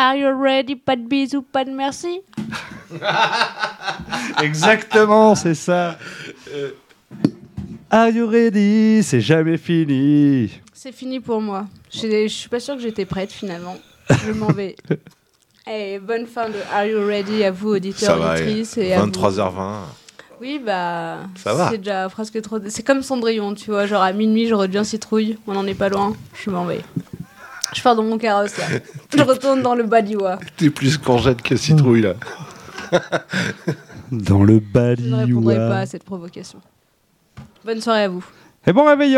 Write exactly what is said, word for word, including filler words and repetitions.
Are you ready? Pas de bisous, pas de merci. Exactement, c'est ça. Are you ready? C'est jamais fini. C'est fini pour moi. Je suis pas sûre que j'étais prête finalement. Je m'en vais. Hey, bonne fin de Are You Ready à vous, auditeurs, auditrices. Et vingt-trois heures vingt. Oui, bah. Ça va. C'est déjà presque trop. C'est comme Cendrillon, tu vois. Genre à minuit, j'aurais bien citrouille. On n'en est pas loin. Je m'en vais. Je pars dans mon carrosse là. Je retourne dans le Baliwa. T'es plus courgette que citrouille là. Dans le Je ne répondrai Baliwa. pas à cette provocation. Bonne soirée à vous. Et bon réveillon.